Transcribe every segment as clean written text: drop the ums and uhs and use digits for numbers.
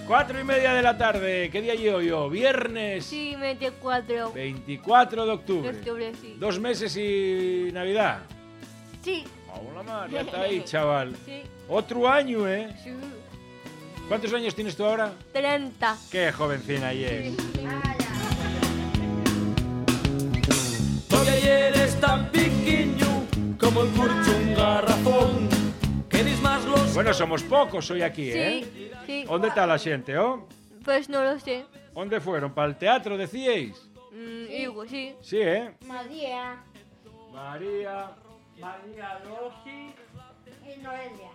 4:30 de la tarde. ¿Qué día llevo yo? Viernes. Sí, 24. 24 de octubre. De octubre, sí. 2 meses y Navidad. Sí. Vamos la mar, ya está ahí, chaval. Sí. Otro año, ¿eh? Sí. ¿Cuántos años tienes tú ahora? 30. Qué jovencina es. Todavía eres tan pequeño como el curcho un garrafón. Queréis más los... Bueno, somos pocos hoy aquí, ¿eh? Sí, sí. ¿Dónde está la gente, oh? Pues no lo sé. ¿Dónde fueron? ¿Para el teatro, decíais? Digo, sí. Sí, ¿eh? María María. Rosy y Noelia.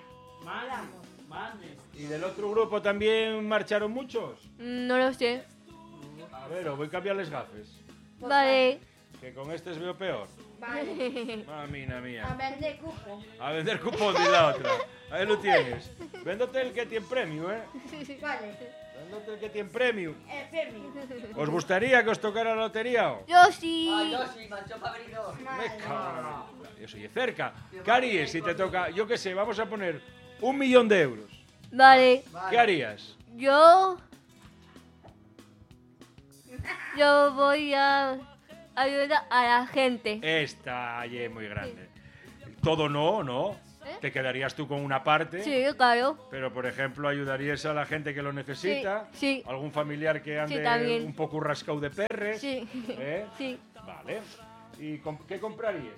¿Y del otro grupo también marcharon muchos? No lo sé. A ver, os voy a cambiarles gafes. Vale. Que con estos veo peor. Vale. Mamina A mía. vender cupo. A vender cupón de la otra. Ahí lo tienes. Véndote el que tiene premio, ¿eh? Vale. Véndote el que tiene premio. El premio. ¿Os gustaría que os tocara la lotería? O? Yo sí. Yo sí, mancho para abrir dos. Me cago en la- Yo soy de cerca. ¿Qué harías si te toca, yo qué sé, vamos a poner 1.000.000 de euros? Vale. ¿Qué harías? Yo voy a ayudar a la gente. Esta ya es muy grande. Todo no, ¿no? ¿Eh? Te quedarías tú con una parte. Sí, claro. Pero, por ejemplo, ayudarías a la gente que lo necesita. Sí, sí. Algún familiar que ande también. un poco rascado de perres. Sí. ¿Eh? Sí. Vale. ¿Y qué comprarías?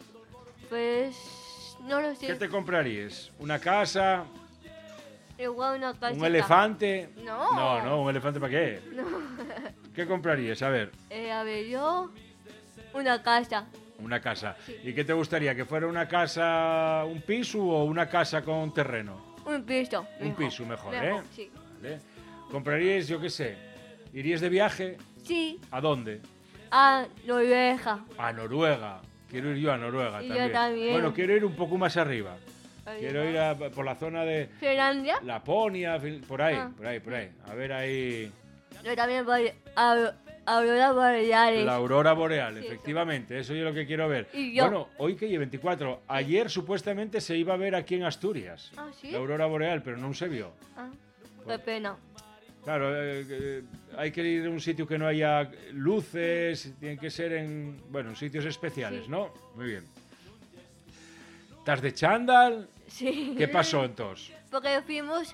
Pues no lo sé. ¿Qué te comprarías? ¿Una casa? Igual una casita. ¿Un elefante? No. No, ¿un elefante para qué? ¿Qué comprarías? A ver, A ver, yo una casa. una casa. ¿Y qué te gustaría? ¿Que fuera una casa, un piso o una casa con terreno? Un piso. Un piso mejor, ¿eh? Mejor, sí. Vale. ¿Compraríais, yo qué sé? ¿Iríais de viaje? Sí, ¿A dónde? a Noruega. A Noruega. Quiero ir yo a Noruega Y yo también. también. Bueno, quiero ir un poco más arriba. Quiero ir por la zona de Finlandia. Laponia, por ahí, Ah. por ahí. A ver ahí. Yo también voy a Aurora Boreales. La aurora boreal, Sí, efectivamente, eso es lo que quiero ver. Y yo. Bueno, hoy que 24, ayer supuestamente se iba a ver aquí en Asturias. Ah, ¿sí? La aurora boreal, pero no se vio. Ah, qué pena. Claro, hay que ir a un sitio que no haya luces, tiene que ser en sitios especiales, Sí. ¿no? Muy bien. ¿Estás de chándal? Sí. ¿Qué pasó entonces? Porque fuimos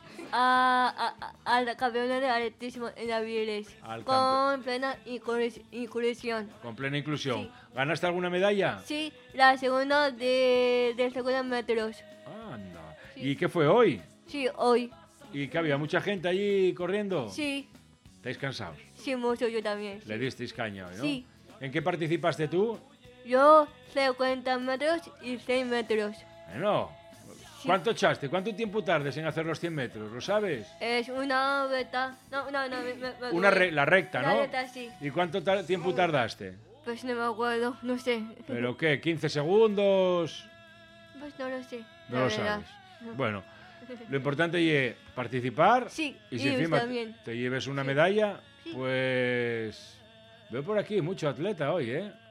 al campeonato de atletismo en Aviles Al con plena inclusión. Con plena inclusión. Sí. ¿Ganaste alguna medalla? Sí, la segunda de segunda metros. Anda. Sí. ¿Y qué fue hoy? Sí, hoy. ¿Y que había mucha gente allí corriendo? Sí, ¿Estáis cansados? sí, mucho yo también. Le disteis caña hoy, ¿no? Sí. ¿En qué participaste tú? Yo 50 metros y 6 metros. Bueno, Sí. ¿cuánto echaste? ¿Cuánto tiempo tardes en hacer los 100 metros? ¿Lo sabes? Es una beta. No. La recta, La ¿no? recta, sí. ¿Y cuánto tiempo tardaste? Pues no me acuerdo, no sé. ¿Pero qué? ¿15 segundos? Pues no lo sé. No la lo verdad. sabes. Bueno, lo importante es participar. Sí, Y si y encima también. te lleves una Sí. medalla, Sí. pues... Veo por aquí mucho atleta hoy, ¿eh?